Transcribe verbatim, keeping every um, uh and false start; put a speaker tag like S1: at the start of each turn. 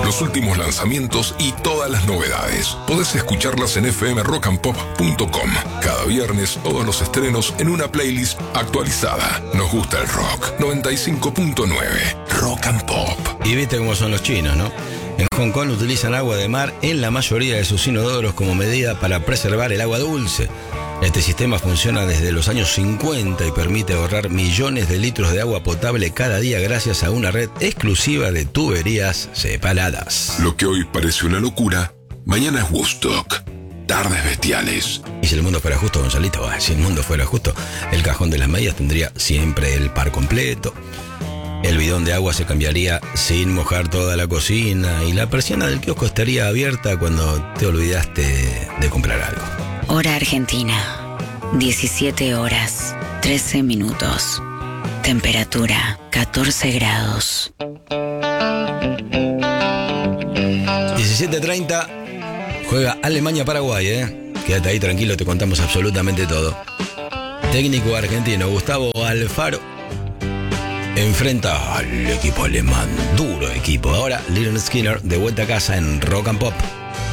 S1: los últimos lanzamientos y todas las novedades. Podés escucharlas en f m rock and pop punto com. Cada viernes todos los estrenos en una playlist actualizada. Nos gusta el rock. noventa y cinco punto nueve Rock and Pop.
S2: Y viste cómo son los chinos, ¿no? En Hong Kong utilizan agua de mar en la mayoría de sus inodoros como medida para preservar el agua dulce. Este sistema funciona desde los años cincuenta y permite ahorrar millones de litros de agua potable cada día gracias a una red exclusiva de tuberías separadas.
S1: Lo que hoy parece una locura, mañana es Woodstock. Tardes bestiales.
S2: Y si el mundo fuera justo, Gonzalito, si el mundo fuera justo, el cajón de las medias tendría siempre el par completo. El bidón de agua se cambiaría sin mojar toda la cocina y la persiana del kiosco estaría abierta cuando te olvidaste de comprar algo.
S3: Hora Argentina, diecisiete horas, trece minutos. Temperatura, catorce grados.
S2: diecisiete treinta, juega Alemania-Paraguay, ¿eh? Quédate ahí tranquilo, te contamos absolutamente todo. Técnico argentino Gustavo Alfaro enfrenta al equipo alemán, duro equipo. Ahora Lynyrd Skynyrd de vuelta a casa en Rock and Pop.